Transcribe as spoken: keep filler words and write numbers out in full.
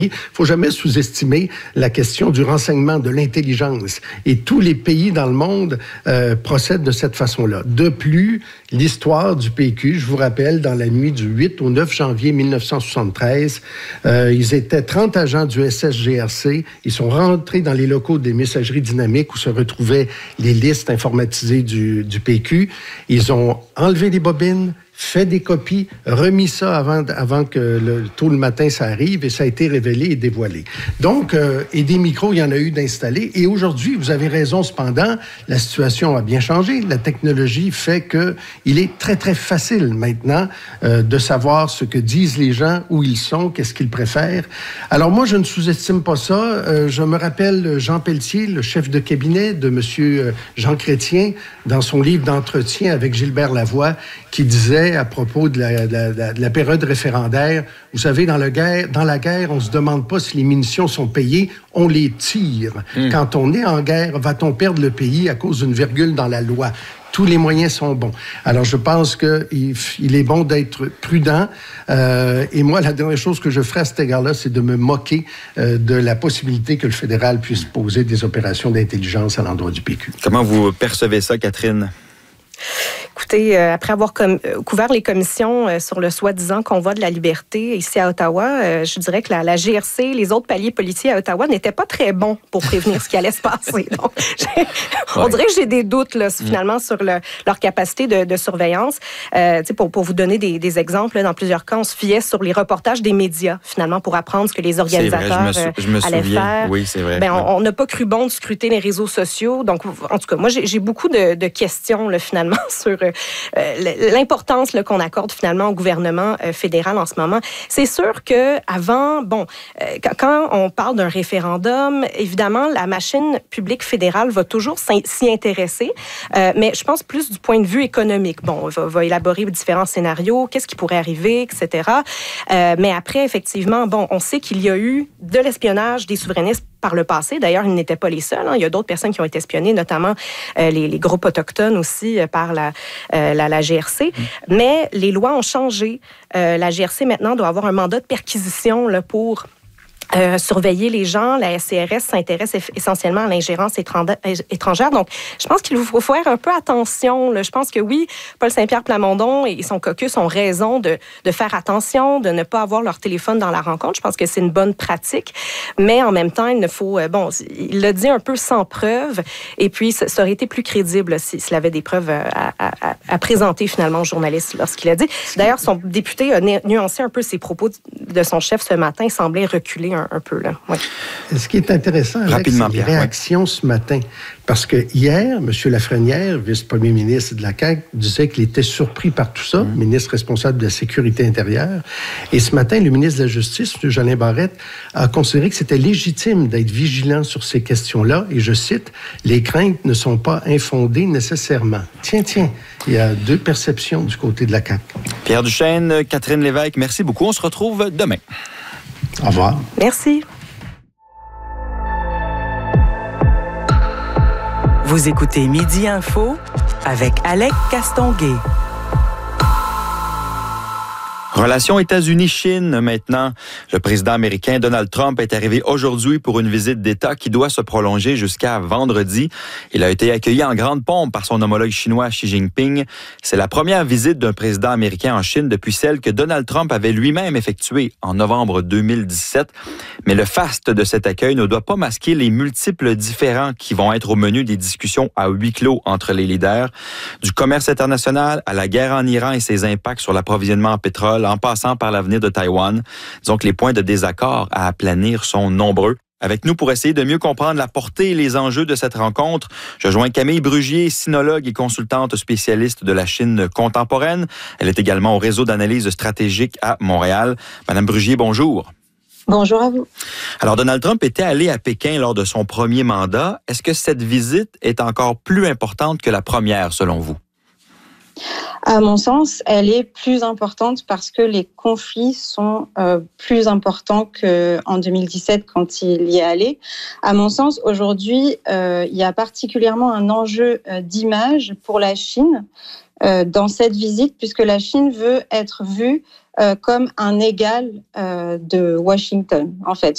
Il ne faut jamais sous-estimer la question du renseignement, de l'intelligence. Et tous les pays dans le monde euh, procèdent de cette façon-là. De plus, l'histoire du P Q, je vous rappelle, dans la nuit du huit au neuf janvier mille neuf cent soixante-treize, euh, ils étaient trente agents du S S G R C. Ils sont rentrés dans les locaux des messageries dynamiques où se retrouvaient les listes informatisées du, du P Q. Ils ont enlevé les bobines, fait des copies, remis ça avant, avant que le, tôt le matin ça arrive et ça a été révélé et dévoilé. Donc, euh, et des micros, il y en a eu d'installés. Et aujourd'hui, vous avez raison, cependant, la situation a bien changé. La technologie fait que il est très, très facile maintenant euh, de savoir ce que disent les gens, où ils sont, qu'est-ce qu'ils préfèrent. Alors moi, je ne sous-estime pas ça. Euh, je me rappelle Jean Pelletier, le chef de cabinet de M. Jean Chrétien, dans son livre d'entretien avec Gilbert Lavoie, qui disait à propos de la, de la, de la période référendaire, vous savez, dans, le guerre, dans la guerre, on ne se demande pas si les munitions sont payées, on les tire. Mmh. Quand on est en guerre, va-t-on perdre le pays à cause d'une virgule dans la loi? Tous les moyens sont bons. Alors, je pense qu'il il est bon d'être prudent. Euh, et moi, la dernière chose que je ferai à cet égard-là, c'est de me moquer euh, de la possibilité que le fédéral puisse poser des opérations d'intelligence à l'endroit du P Q. Comment vous percevez ça, Catherine? Écoutez, euh, après avoir com- euh, couvert les commissions euh, sur le soi-disant convoi de la liberté ici à Ottawa, euh, je dirais que la, la G R C, les autres paliers policiers à Ottawa n'étaient pas très bons pour prévenir ce qui allait se passer. Donc, on dirait que j'ai des doutes là, finalement sur le, leur capacité de, de surveillance. Euh, pour, pour vous donner des, des exemples, là, dans plusieurs cas, on se fiait sur les reportages des médias, finalement, pour apprendre ce que les organisateurs c'est vrai, je me, sou- je me allaient souviens. faire. Oui, c'est vrai. Ben, on n'a pas cru bon de scruter les réseaux sociaux. Donc, en tout cas, moi, j'ai, j'ai beaucoup de, de questions, là, finalement, sur euh, l'importance là, qu'on accorde finalement au gouvernement euh, fédéral en ce moment. C'est sûr que avant, bon, euh, quand on parle d'un référendum, évidemment, la machine publique fédérale va toujours s'y intéresser, euh, mais je pense plus du point de vue économique. Bon, on va, va élaborer différents scénarios, qu'est-ce qui pourrait arriver, et cetera. Euh, mais après, effectivement, bon, on sait qu'il y a eu de l'espionnage des souverainistes par le passé. D'ailleurs, ils n'étaient pas les seuls. Hein. Il y a d'autres personnes qui ont été espionnées, notamment euh, les, les groupes autochtones aussi euh, par la, euh, la, la G R C. Mmh. Mais les lois ont changé. Euh, la G R C, maintenant, doit avoir un mandat de perquisition là, pour Euh, surveiller les gens. La S C R S s'intéresse essentiellement à l'ingérence étrangère. Donc, je pense qu'il faut faire un peu attention. Là. Je pense que oui, Paul Saint-Pierre Plamondon et son caucus ont raison de, de faire attention, de ne pas avoir leur téléphone dans la rencontre. Je pense que c'est une bonne pratique. Mais en même temps, il ne faut... Bon, il l'a dit un peu sans preuve. Et puis, ça, ça aurait été plus crédible s'il si, avait des preuves à, à, à présenter finalement aux journalistes lorsqu'il a dit. D'ailleurs, son député a nuancé un peu ses propos de son chef ce matin. Il semblait reculer un un peu, là. Oui. Ce qui est intéressant, Alex, c'est les réactions oui. ce matin. Parce que hier, M. Lafrenière, vice-premier ministre de la C A Q, disait qu'il était surpris par tout ça, mmh. ministre responsable de la Sécurité intérieure. Et ce matin, le ministre de la Justice, M. Jolin Barrette, a considéré que c'était légitime d'être vigilant sur ces questions-là. Et je cite, « Les craintes ne sont pas infondées nécessairement. » Tiens, tiens, il y a deux perceptions du côté de la C A Q. Pierre Duchesne, Catherine Lévesque, merci beaucoup. On se retrouve demain. Au revoir. Merci. Vous écoutez Midi Info avec Alec Castonguay. Relations États-Unis-Chine maintenant. Le président américain Donald Trump est arrivé aujourd'hui pour une visite d'État qui doit se prolonger jusqu'à vendredi. Il a été accueilli en grande pompe par son homologue chinois Xi Jinping. C'est la première visite d'un président américain en Chine depuis celle que Donald Trump avait lui-même effectuée en novembre deux mille dix-sept. Mais le faste de cet accueil ne doit pas masquer les multiples différends qui vont être au menu des discussions à huis clos entre les leaders. Du commerce international à la guerre en Iran et ses impacts sur l'approvisionnement en pétrole, en passant par l'avenir de Taïwan. Disons que les points de désaccord à aplanir sont nombreux. Avec nous pour essayer de mieux comprendre la portée et les enjeux de cette rencontre, je joins Camille Brugier, sinologue et consultante spécialiste de la Chine contemporaine. Elle est également au réseau d'analyse stratégique à Montréal. Madame Brugier, bonjour. Bonjour à vous. Alors, Donald Trump était allé à Pékin lors de son premier mandat. Est-ce que cette visite est encore plus importante que la première, selon vous? À mon sens, elle est plus importante parce que les conflits sont euh, plus importants qu'en deux mille dix-sept quand il y est allé. À mon sens, aujourd'hui, euh, il y a particulièrement un enjeu euh, d'image pour la Chine euh, dans cette visite, puisque la Chine veut être vue euh, comme un égal euh, de Washington, en fait.